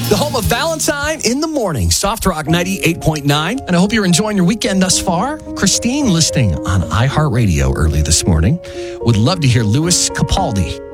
The home of Valentine in the morning, Soft Rock 98.9. And I hope you're enjoying your weekend thus far. Christine listening on iHeartRadio early this morning would love to hear Louis Capaldi